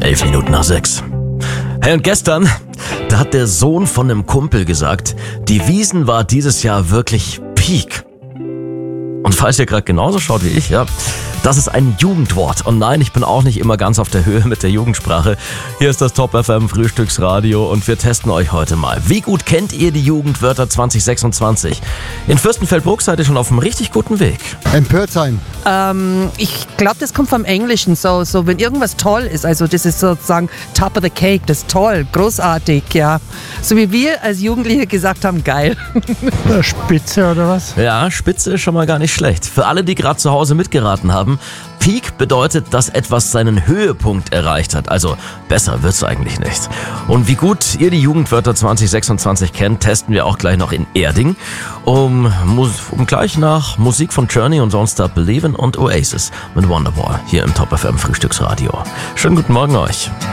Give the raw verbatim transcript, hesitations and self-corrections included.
Elf Minuten nach sechs. Hey, und gestern, da hat der Sohn von einem Kumpel gesagt, die Wiesn war dieses Jahr wirklich Peak. Und falls ihr gerade genauso schaut wie ich, ja, das ist ein Jugendwort. Und nein, ich bin auch nicht immer ganz auf der Höhe mit der Jugendsprache. Hier ist das Top F M Frühstücksradio und wir testen euch heute mal. Wie gut kennt ihr die Jugendwörter zwanzig sechsundzwanzig? In Fürstenfeldbruck seid ihr schon auf einem richtig guten Weg. Empört sein. Ähm, ich glaube, das kommt vom Englischen. So, so, wenn irgendwas toll ist, also das ist sozusagen top of the cake, das ist toll, großartig, ja. So wie wir als Jugendliche gesagt haben, geil. Spitze oder was? Ja, Spitze ist schon mal gar nicht schlecht. Für alle, die gerade zu Hause mitgeraten haben, Peak bedeutet, dass etwas seinen Höhepunkt erreicht hat. Also besser wird's eigentlich nicht. Und wie gut ihr die Jugendwörter zwanzig sechsundzwanzig kennt, testen wir auch gleich noch in Erding. Um, um gleich nach Musik von Journey und Don't Stop Believin' und Oasis mit Wonderwall hier im Top F M Frühstücksradio. Schönen guten Morgen euch.